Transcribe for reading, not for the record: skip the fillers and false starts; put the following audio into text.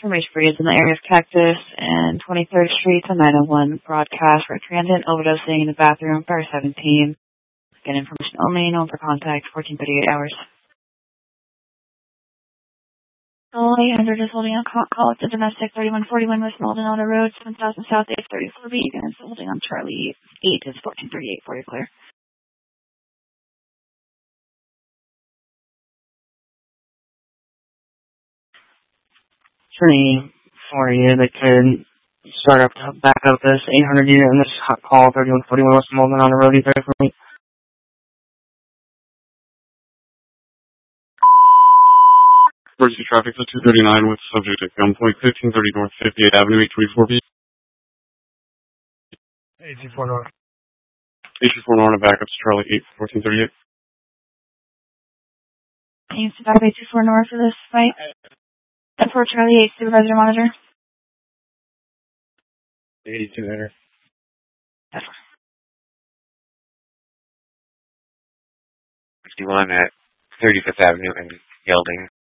Information for you is in the area of Cactus and 23rd Street to 901. Broadcast for transient overdosing in the bathroom, bar 17. Again, information only, known for contact, 1438 hours. All 800 is holding on call to domestic 3141 West Maldonado Road, 7000 South, 834B. Again, it's holding on Charlie 8 is 1438 for you, clear. Tree for you that could start up to back up this 800 unit in this hot call 3141 West Maldonado Road. You ready for me? Emergency traffic to 239 with subject at gunpoint 1530 North 58th Avenue, 834B. 824 North. 824 North, back up to Charlie 8, 1438. Can you stop 824 North for this fight? That's for Charlie 8, supervisor monitor. 82 enter. That's 51 at 35th Avenue and Gelding.